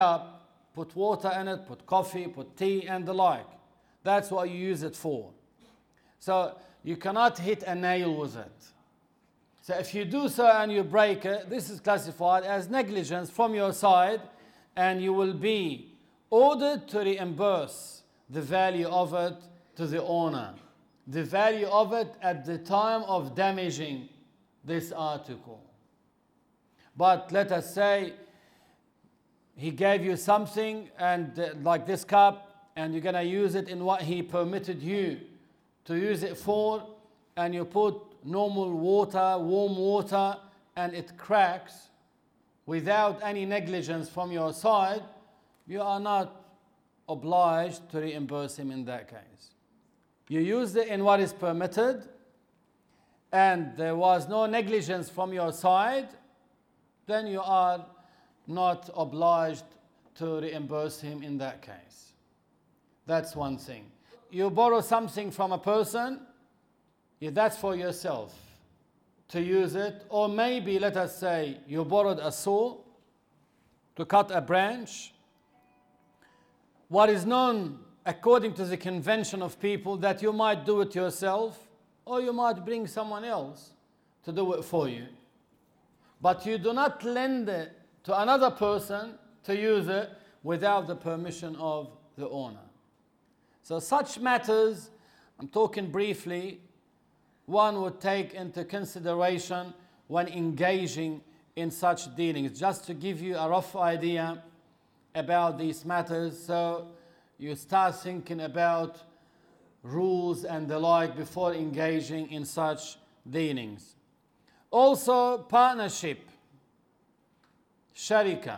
cup, put water in it, put coffee, put tea and the like. That's what you use it for. So you cannot hit a nail with it. So if you do so and you break it, this is classified as negligence from your side, and you will be ordered to reimburse the value of it to the owner. The value of it at the time of damaging this article. But let us say he gave you something, and like this cup, and you're going to use it in what he permitted you to use it for, and you put normal water, warm water, and it cracks without any negligence from your side, you are not obliged to reimburse him in that case. You used it in what is permitted, and there was no negligence from your side, then you are not obliged to reimburse him in that case. That's one thing. You borrow something from a person, that's for yourself to use it. Or maybe, let us say, you borrowed a saw to cut a branch. What is known, according to the convention of people, that you might do it yourself, or you might bring someone else to do it for you. But you do not lend it to another person to use it without the permission of the owner. So such matters, I'm talking briefly, one would take into consideration when engaging in such dealings, just to give you a rough idea about these matters, so you start thinking about rules and the like before engaging in such dealings. Also, partnership, sharika,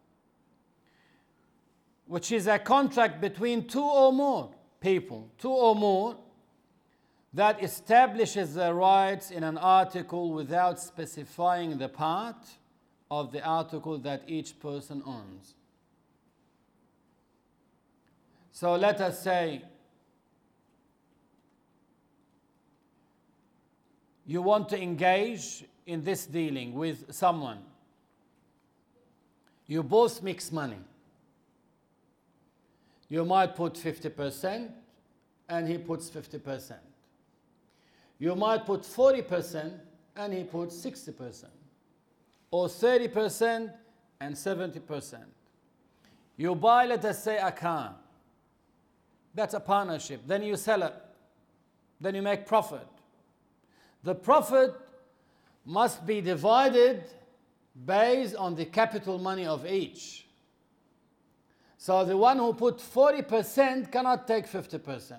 which is a contract between two or more people, two or more, that establishes the rights in an article without specifying the part of the article that each person owns. So let us say you want to engage in this dealing with someone. You both mix money. You might put 50% and he puts 50%. You might put 40% and he puts 60%. Or 30% and 70%. You buy, let us say, a car. That's a partnership. Then you sell it. Then you make profit. The profit must be divided based on the capital money of each. So the one who put 40% cannot take 50%.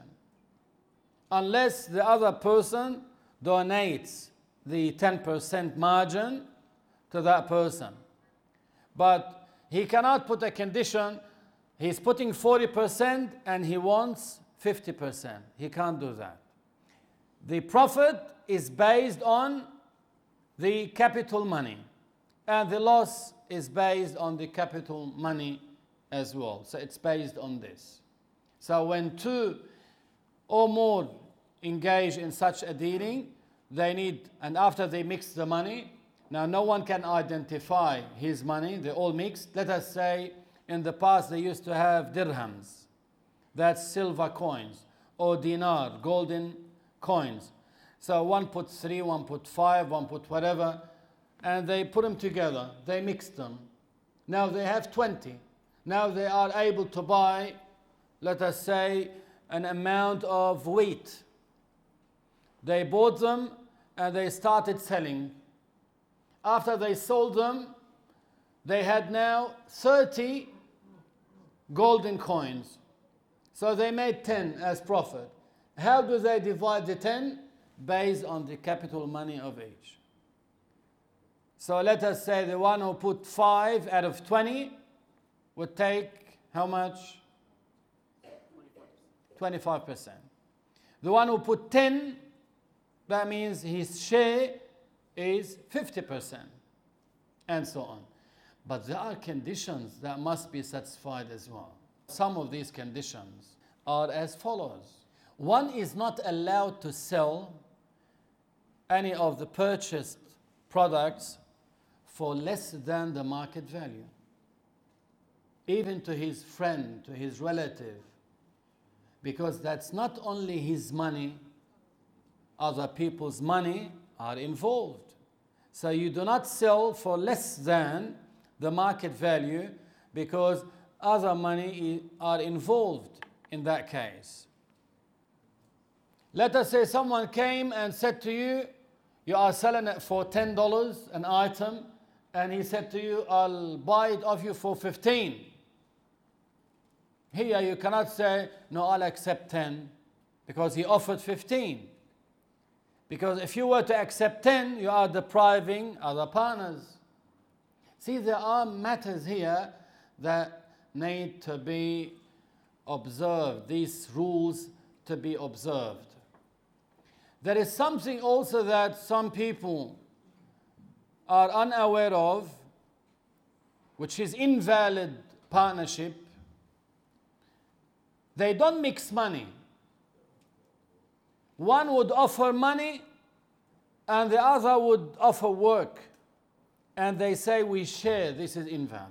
Unless the other person donates the 10% margin to that person. But he cannot put a condition, he's putting 40% and he wants 50%. He can't do that. The profit is based on the capital money, and the loss is based on the capital money as well. So it's based on this. So when two or more engage in such a dealing, they need, and after they mix the money, now no one can identify his money, they all mixed. Let us say in the past they used to have dirhams, that's silver coins, or dinar, golden coins. So one put 3, one put 5, one put whatever, and they put them together, they mixed them. Now they have 20. Now they are able to buy, let us say, an amount of wheat. They bought them and they started selling. After they sold them, they had now 30 golden coins. So they made 10 as profit. How do they divide the 10? Based on the capital money of each. So let us say the one who put 5 out of 20 would take how much? 25%. The one who put 10, that means his share is 50%, and so on. But there are conditions that must be satisfied as well. Some of these conditions are as follows. One is not allowed to sell any of the purchased products for less than the market value. even to his friend, to his relative, because that's not only his money, other people's money are involved. So you do not sell for less than the market value because other money are involved in that case. Let us say someone came and said to you, you are selling it for $10 an item, and he said to you, I'll buy it off you for 15. Here you cannot say, no, I'll accept 10, because he offered 15. Because if you were to accept 10, you are depriving other partners. See, there are matters here that need to be observed, these rules to be observed. There is something also that some people are unaware of, which is invalid partnership. They don't mix money. One would offer money and the other would offer work. And they say we share. This is invalid.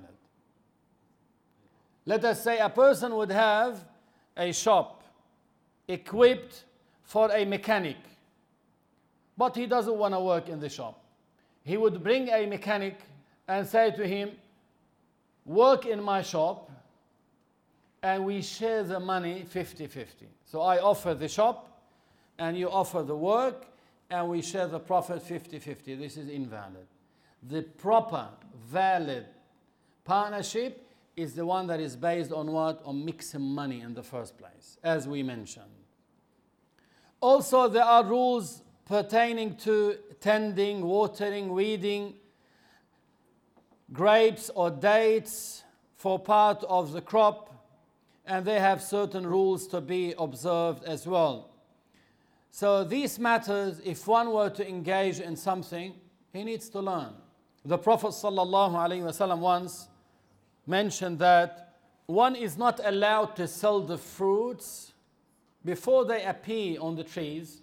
Let us say a person would have a shop equipped for a mechanic, but he doesn't want to work in the shop. He would bring a mechanic and say to him, work in my shop and we share the money 50-50. So I offer the shop and you offer the work and we share the profit 50-50. This is invalid. The proper, valid partnership is the one that is based on what? On mixing money in the first place, as we mentioned. Also, there are rules pertaining to tending, watering, weeding, grapes or dates for part of the crop, and they have certain rules to be observed as well. So these matters, if one were to engage in something, he needs to learn. The Prophet ﷺ once mentioned that one is not allowed to sell the fruits before they appear on the trees.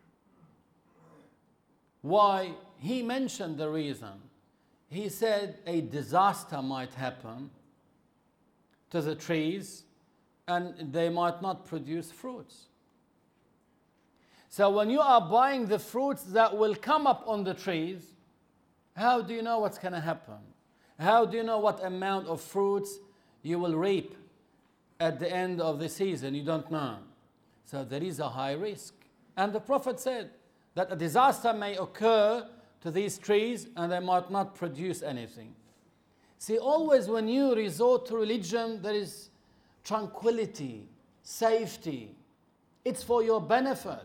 Why? He mentioned the reason. He said a disaster might happen to the trees and they might not produce fruits. So when you are buying the fruits that will come up on the trees, how do you know what's going to happen? How do you know what amount of fruits you will reap at the end of the season? You don't know. So there is a high risk. And the Prophet said that a disaster may occur to these trees and they might not produce anything. See, always when you resort to religion, there is tranquility, safety. It's for your benefit.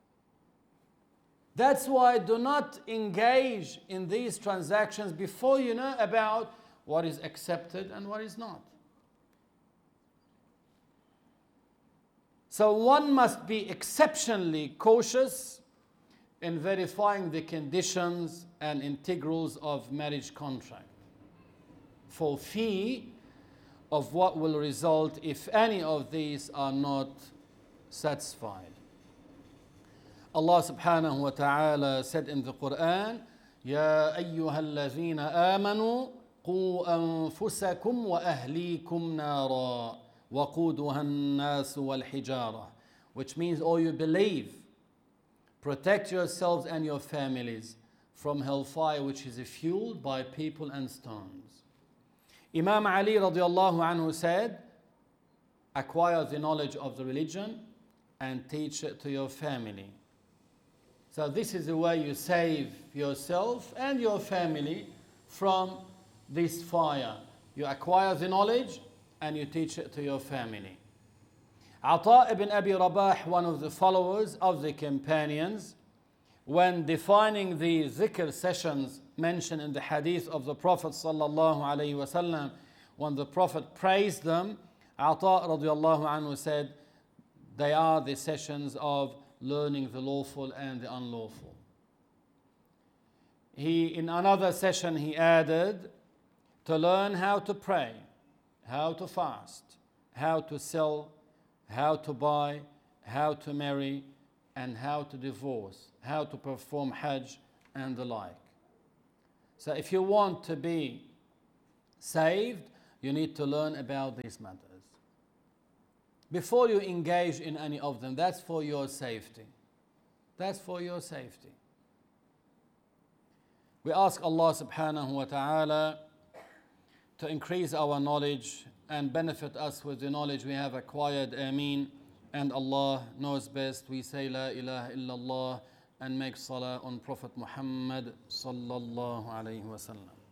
That's why do not engage in these transactions before you know about what is accepted and what is not. So one must be exceptionally cautious in verifying the conditions and integrals of marriage contract for fear of what will result if any of these are not satisfied. Allah subhanahu wa ta'ala said in the Quran, Ya ayyuhalladhina amanu qu anfusakum wa ahlikum nara waquduha an-nas wal hijara, which means, all you believe, protect yourselves and your families from hellfire, which is fueled by people and stones. Imam Ali radiallahu anhu said, acquire the knowledge of the religion and teach it to your family. So this is the way you save yourself and your family from this fire. You acquire the knowledge and you teach it to your family. Ata ibn Abi Rabah, one of the followers of the companions, when defining the zikr sessions mentioned in the hadith of the Prophet sallallahu alaihi wasallam, when the Prophet praised them, Ata radiallahu anhu said, they are the sessions of learning the lawful and the unlawful. In another session, he added, to learn how to pray, how to fast, how to sell, how to buy, how to marry, and how to divorce, how to perform Hajj and the like. So if you want to be saved, you need to learn about these matters before you engage in any of them. That's for your safety. That's for your safety. We ask Allah subhanahu wa ta'ala to increase our knowledge and benefit us with the knowledge we have acquired. Ameen. And Allah knows best. We say La ilaha illallah and make salah on Prophet Muhammad sallallahu alayhi wa sallam.